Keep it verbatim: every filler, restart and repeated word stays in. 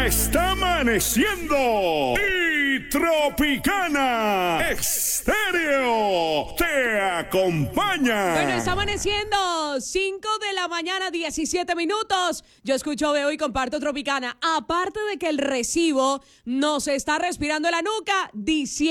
está amaneciendo y Tropicana Estéreo te acompaña. Bueno, está amaneciendo, cinco de la mañana, diecisiete minutos. Yo escucho, veo y comparto Tropicana. Aparte de que el recibo nos está respirando en la nuca, diciendo